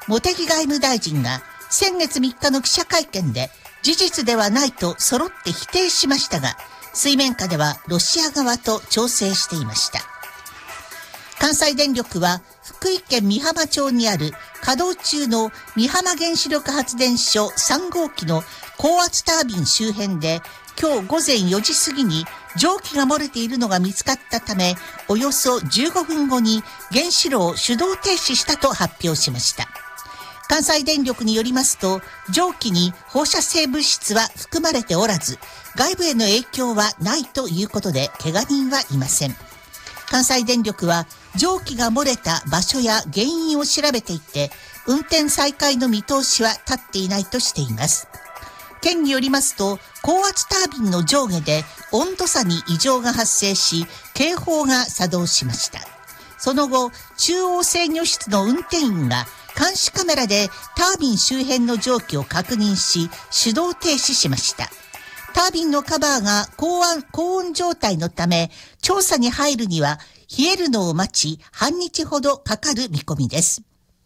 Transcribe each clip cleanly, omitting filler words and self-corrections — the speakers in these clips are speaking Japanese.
茂木外務大臣が先月3日の記者会見で事実ではないと揃って否定しましたが、水面下ではロシア側と調整していました。関西電力は福井県美浜町にある稼働中の美浜原子力発電所3号機の高圧タービン周辺で今日午前4時過ぎに蒸気が漏れているのが見つかったため、およそ15分後に原子炉を手動停止したと発表しました。関西電力によりますと、蒸気に放射性物質は含まれておらず、外部への影響はないということで、怪我人はいません。関西電力は蒸気が漏れた場所や原因を調べていて、運転再開の見通しは立っていないとしています。県によりますと、高圧タービンの上下で温度差に異常が発生し、警報が作動しました。その後、中央制御室の運転員が監視カメラでタービン周辺の蒸気を確認し、手動停止しました。タービンのカバーが高温状態のため、調査に入るには冷えるのを待ち、半日ほどかかる見込みです。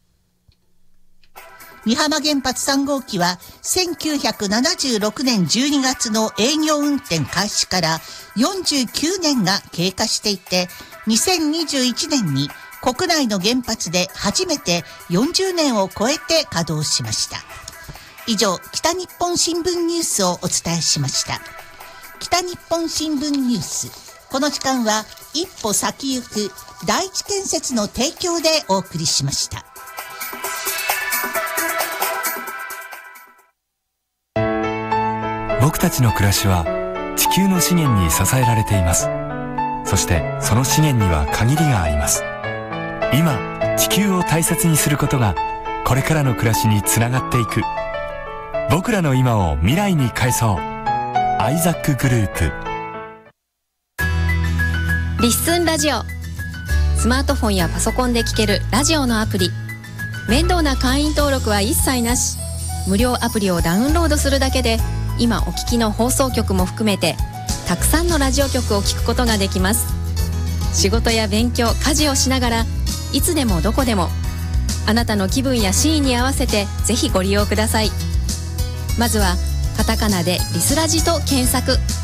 美浜原発3号機は1976年12月の営業運転開始から49年が経過していて、2021年に国内の原発で初めて40年を超えて稼働しました。以上、北日本新聞ニュースをお伝えしました。北日本新聞ニュース。この時間は一歩先行く第一建設の提供でお送りしました。 僕たちの暮らしは地球の資源に支えられています。そしてその資源には限りがあります。今、地球を大切にすることがこれからの暮らしにつながっていく。僕らの今を未来に変えそう。アイザックグループ。 リッスンラジオ。スマートフォンやパソコンで聴けるラジオのアプリ。面倒な会員登録は一切なし。無料アプリをダウンロードするだけで、今お聞きの放送局も含めてたくさんのラジオ局を聞くことができます。仕事や勉強、家事をしながらいつでもどこでもあなたの気分やシーンに合わせてぜひご利用ください。まずはカタカナでリスラジと検索。